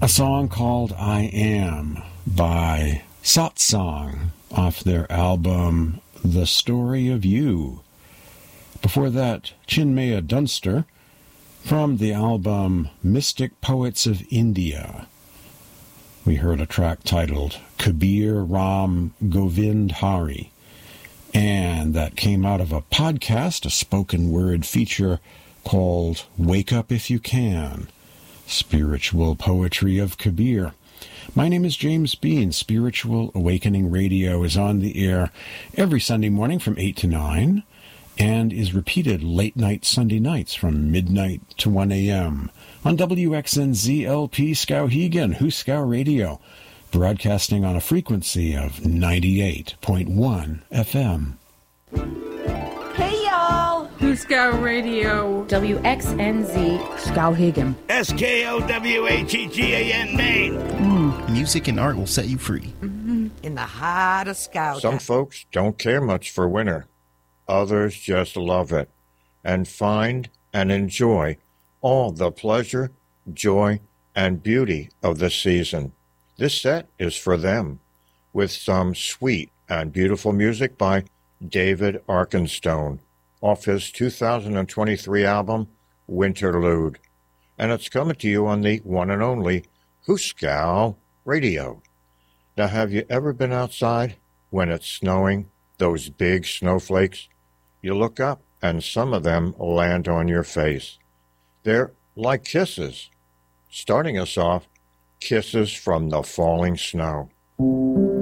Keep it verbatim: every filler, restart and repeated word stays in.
A song called I Am by Satsang off their album The Story of You. Before that, Chinmaya Dunster from the album Mystic Poets of India. We heard a track titled Kabir Ram Govind Hari, and that came out of a podcast, a spoken word feature called Wake Up If You Can, Spiritual Poetry of Kabir. My name is James Bean. Spiritual Awakening Radio is on the air every Sunday morning from eight to nine and is repeated late night Sunday nights from midnight to one a.m. on W X N Z L P Skowhegan, Huskow Radio, broadcasting on a frequency of ninety-eight point one F M. Hey, y'all! Huskow Radio. W X N Z Skowhegan. S K O W H E G A N, Maine. Mm. Music and art will set you free. Mm-hmm. In the heart of Scout. Some folks don't care much for winter. Others just love it and find and enjoy all the pleasure, joy, and beauty of the season. This set is for them, with some sweet and beautiful music by David Arkenstone off his two thousand twenty-three album, Winterlude. And it's coming to you on the one and only Huskow Radio. Now, have you ever been outside when it's snowing, those big snowflakes? You look up and some of them land on your face. They're like kisses. Starting us off, kisses from the falling snow.